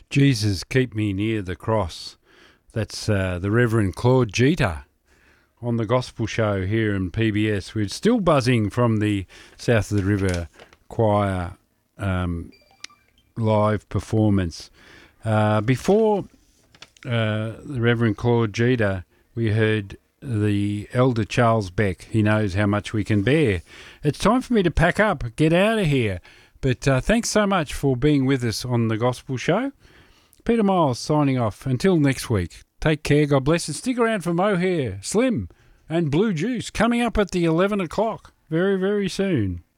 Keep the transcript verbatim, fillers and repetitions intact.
Jesus, keep me near the cross. That's uh, the Reverend Claude Jeter on the Gospel Show here in P B S. We're still buzzing from the South of the River Choir um, live performance. Uh, before uh, the Reverend Claude Jeter, we heard the Elder Charles Beck. He knows how much we can bear. It's time for me to pack up, get out of here. But uh, thanks so much for being with us on the Gospel Show. Peter Miles signing off. Until next week, take care, God bless, and stick around for Mohair, Slim and Blue Juice coming up at the eleven o'clock very, very soon.